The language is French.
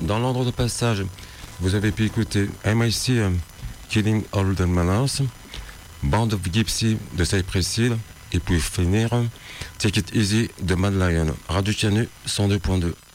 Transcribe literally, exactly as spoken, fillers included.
dans l'ordre de passage, vous avez pu écouter M I C euh, Killing All the Manners, Band of Gypsy de Cypress Hill, et puis finir Take It Easy de Mad Lion. Radio Canu cent deux point deux.